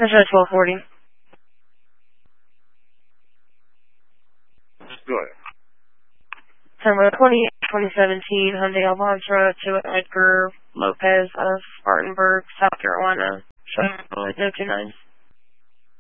That's 1240. Go ahead. December 2017 Hyundai Elantra to Edgar Lopez of Spartanburg, South Carolina. 029.